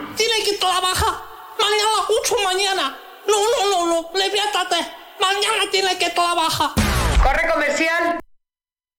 Tiene que trabajar. Mañana, 8 mañana. No, levántate. Mañana tiene que trabajar. Corre comercial.